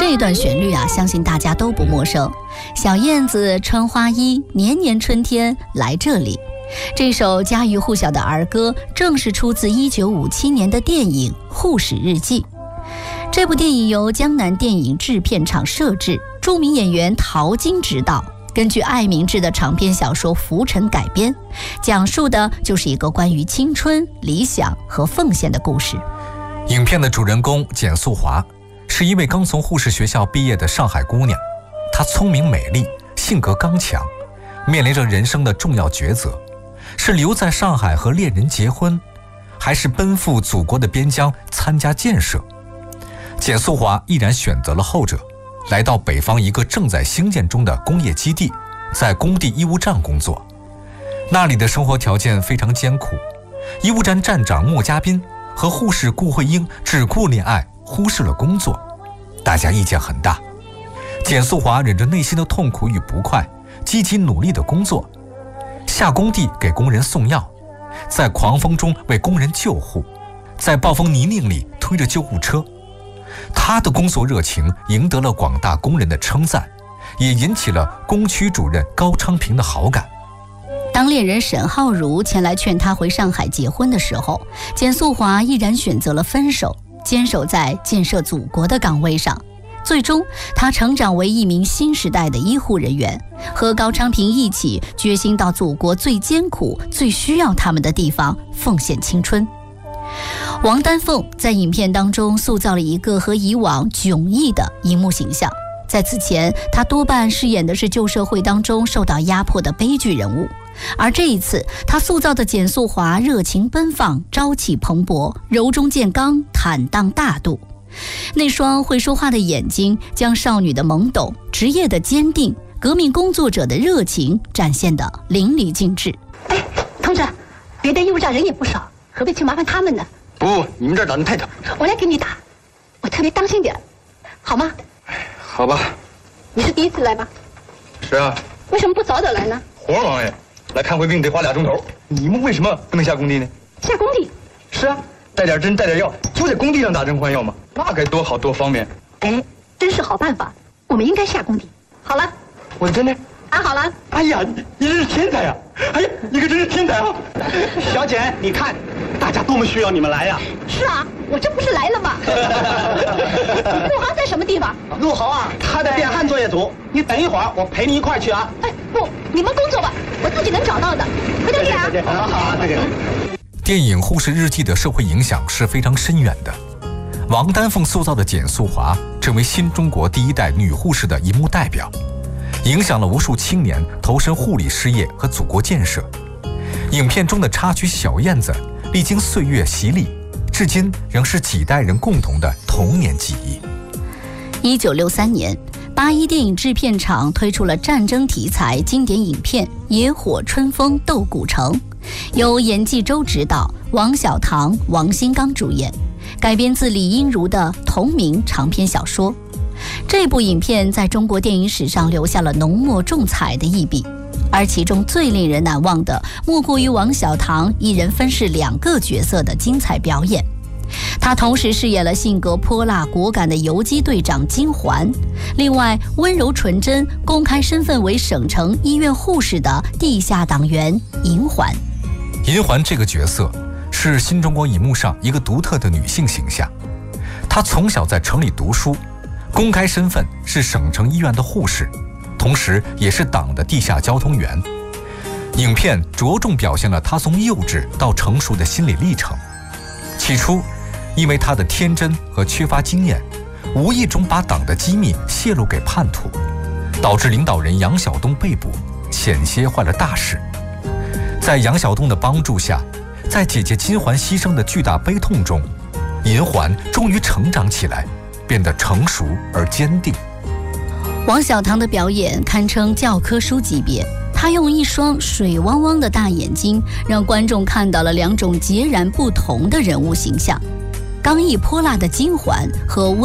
这一段旋律啊，相信大家都不陌生。小燕子穿花衣，年年春天来这里。这首家喻户晓的儿歌，正是出自1957年的电影《护士日记》。这部电影由江南电影制片厂摄制，著名演员陶晶执导，根据艾明志的长篇小说《浮尘》改编，讲述的就是一个关于青春、理想和奉献的故事。 影片的主人公简素华是一位刚从护士学校毕业的上海姑娘，她聪明美丽，性格刚强，面临着人生的重要抉择，是留在上海和恋人结婚，还是奔赴祖国的边疆参加建设？简素华毅然选择了后者，来到北方一个正在兴建中的工业基地，在工地医务站工作。那里的生活条件非常艰苦，医务站站长莫家斌和护士顾慧英只顾恋爱，忽视了工作，大家意见很大。简素华忍着内心的痛苦与不快，积极努力的工作，下工地给工人送药，在狂风中为工人救护，在暴风泥泞里推着救护车。他的工作热情赢得了广大工人的称赞，也引起了工区主任高昌平的好感。 当恋人沈浩如前来劝他回上海结婚的时候，简素华毅然选择了分手，坚守在建设祖国的岗位上。最终他成长为一名新时代的医护人员，和高昌平一起决心到祖国最艰苦、最需要他们的地方奉献青春。王丹凤在影片当中塑造了一个和以往迥异的荧幕形象。在此前，她多半饰演的是旧社会当中受到压迫的悲剧人物，而这一次她塑造的简素华热情奔放，朝气蓬勃，柔中见刚，坦荡大度。那双会说话的眼睛将少女的懵懂、职业的坚定、革命工作者的热情展现得淋漓尽致。 哎，同志，别的医务站人也不少，何必去麻烦他们呢？ 不，你们这儿打得太疼， 我来给你打，我特别当心点，好吗？ 好吧。 你是第一次来吧？ 是啊。 为什么不早点来呢？ 活忙呀，来看回病得花2钟头。你们为什么不能下工地呢？ 下工地？ 是啊，带点针带点药，就在工地上打针换药嘛，那该多好多方便。 哎，真是好办法，我们应该下工地。好了， 我的针呢？ 安好了。 哎呀，你这是天才呀！哎呀，你可真是天才啊！ 小简，你看，大家多么需要你们来呀！ 是啊，我这不是来了吗？陆豪在什么地方？ 陆豪啊，他在电焊作业组。你等一会儿，我陪你一块儿去啊。 哎，不，你们工作吧，我自己能找到的。回头见啊。 好，再见。 电影《护士日记》的社会影响是非常深远的。王丹凤塑造的简素华成为新中国第一代女护士的荧幕代表，影响了无数青年投身护理事业和祖国建设。影片中的插曲《小燕子》历经岁月洗礼，至今仍是几代人共同的童年记忆。 1963年，81电影制片厂推出了战争题材经典影片《野火春风斗古城》，由严继洲执导，王小棠、王新刚主演，改编自李英儒的同名长篇小说。这部影片在中国电影史上留下了浓墨重彩的一笔，而其中最令人难忘的莫过于王小棠一人分饰2个角色的精彩表演。他同时饰演了性格泼辣果敢的游击队长金环，另外温柔纯真、公开身份为省城医院护士的地下党员银环。 银环这个角色是新中国荧幕上一个独特的女性形象。她从小在城里读书，公开身份是省城医院的护士，同时也是党的地下交通员。影片着重表现了她从幼稚到成熟的心理历程。起初，因为她的天真和缺乏经验，无意中把党的机密泄露给叛徒，导致领导人杨晓东被捕，险些坏了大事。在杨晓东的帮助下，在姐姐金环牺牲的巨大悲痛中，银环终于成长起来，变得成熟而坚定。 王小棠的表演堪称教科书级别，她用一双水汪汪的大眼睛，让观众看到了2种截然不同的人物形象：刚毅泼辣的金环和温